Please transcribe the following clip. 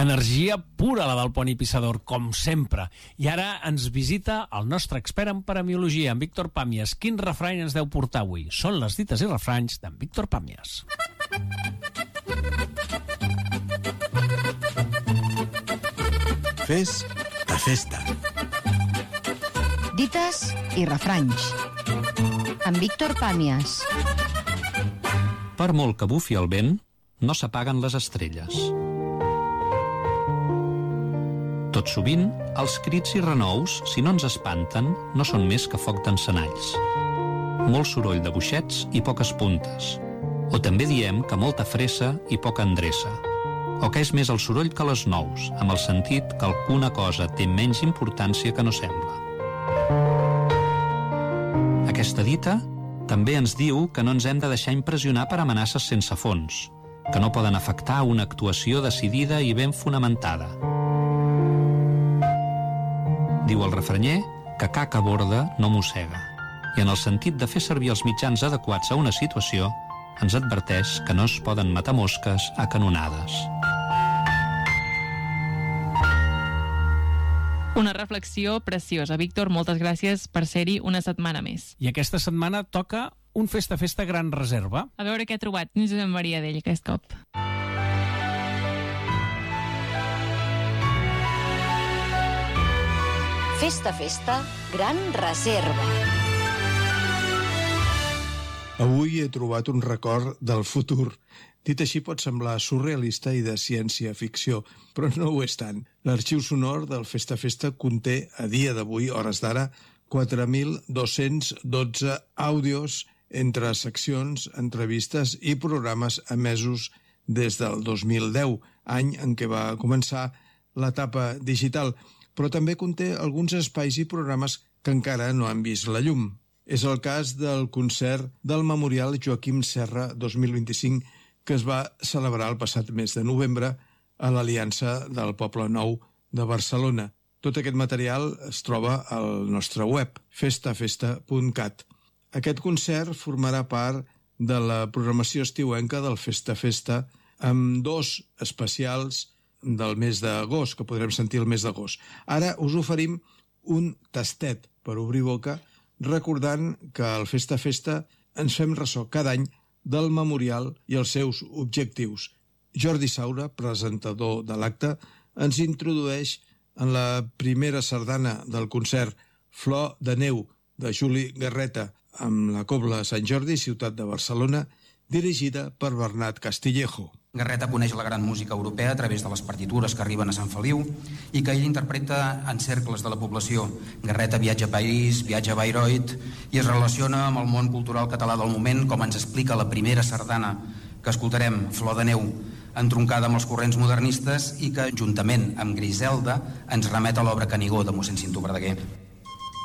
Energia pura, la del Pont i Pissador, com sempre. I ara ens visita el nostre expert en paramiologia, en Víctor Pàmies. Quin refrany ens deu portar avui? Són les dites i refranys d'en Víctor Pàmies. Fes a festa. Dites i refranys. En Víctor Pàmies. Per molt que bufi el vent, no s'apaguen les estrelles. Tot sovint, els crits i renous, si no ens espanten, no són més que foc d'encenalls. Molt soroll de boixets i poques puntes. O també diem que molta fressa i poca endreça. O que és més el soroll que les nous, amb el sentit que alguna cosa té menys importància que no sembla. Aquesta dita també ens diu que no ens hem de deixar impressionar per amenaces sense fons, que no poden afectar una actuació decidida i ben fonamentada. Diu el refranyer que caca borda no mossega, i en el sentit de fer servir els mitjans adequats a una situació, ens adverteix que no es poden matar mosques a canonades. Una reflexió preciosa. Víctor, moltes gràcies per ser-hi una setmana més. I aquesta setmana toca un festa Gran Reserva. A veure què ha trobat Josep Maria d'ell aquest cop. Festa, Gran Reserva. Avui he trobat un record del futur. Dit així pot semblar surrealista i de ciència-ficció, però no ho és tant. L'arxiu sonor del Festa conté, a dia d'avui, hores d'ara, 4.212 àudios entre seccions, entrevistes i programes emesos des del 2010, any en què va començar l'etapa digital, però també conté alguns espais i programes que encara no han vist la llum. És el cas del concert del Memorial Joaquim Serra 2025 que es va celebrar el passat mes de novembre a l'Aliança del Poble Nou de Barcelona. Tot aquest material es troba al nostre web, festafesta.cat. Aquest concert formarà part de la programació estiuenca del Festa amb 2 especials del mes d'agost, que podrem sentir el mes d'agost. Ara us oferim un tastet per obrir boca, recordant que al Festa ens fem ressò cada any del memorial i els seus objectius. Jordi Saura, presentador de l'acte, ens introdueix en la primera sardana del concert Flor de Neu de Juli Garreta amb la Cobla Sant Jordi, ciutat de Barcelona, dirigida per Bernat Castillejo. Garreta coneix la gran música europea a través de les partitures que arriben a Sant Feliu i que ell interpreta en cercles de la població. Garreta viatja a París, viatja a Bayreuth i es relaciona amb el món cultural català del moment, com ens explica la primera sardana que escoltarem, Flor de Neu, entroncada amb els corrents modernistes i que, juntament amb Griselda, ens remet a l'obra Canigó de mossèn Cinto Verdaguer.